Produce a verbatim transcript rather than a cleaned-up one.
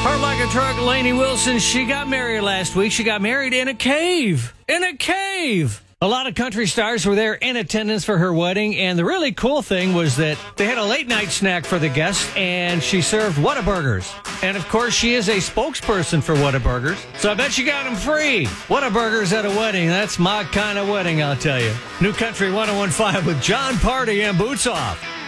Hard like a truck, Lainey Wilson, she got married last week. She got married in a cave. In a cave. A lot of country stars were there in attendance for her wedding, and the really cool thing was that they had a late-night snack for the guests, and she served Whataburgers. And, of course, she is a spokesperson for Whataburgers, so I bet she got them free. Whataburgers at a wedding, that's my kind of wedding, I'll tell you. New Country one oh one point five with John Party and Boots Off.